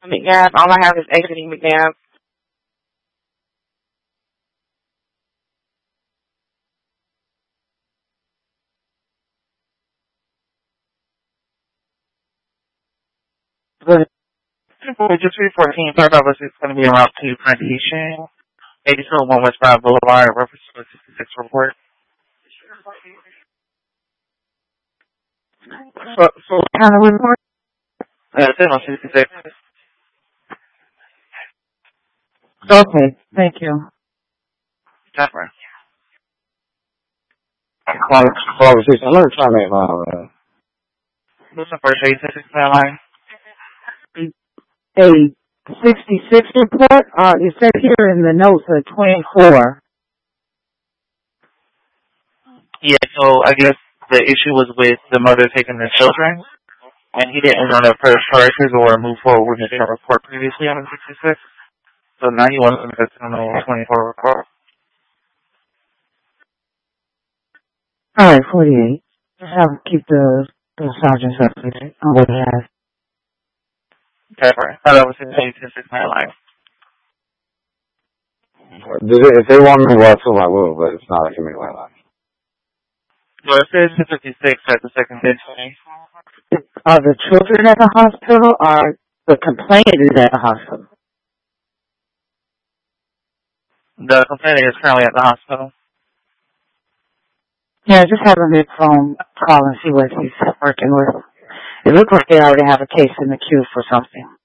McNabb. All I have is exiting McNabb. Good. Just 314, third office is going to be around to plantation. 8201 West Broad Boulevard, reference to the 66 report. So what kind of report? It's on 66. Okay, thank you. Definitely. Conversation. Let me try that line. Listen for a 66 line. A 66 report, it says here in the notes a 24. Yeah, so I guess the issue was with the mother taking the children, and he didn't run up press charges or move forward with a report previously on the 66. So now he wants to make a 24 report. All right, 48. Just have to keep the sergeants up to date on what he has. Definitely. That was his 86 line. If they want me to watch them, I will, but it's not a community line. Well, it says 56 at the second bench. Are the children at the hospital or the complainant is at the hospital? The complainant is currently at the hospital. Yeah, just have a mid-phone call and see what he's working with. It looks like they already have a case in the queue for something.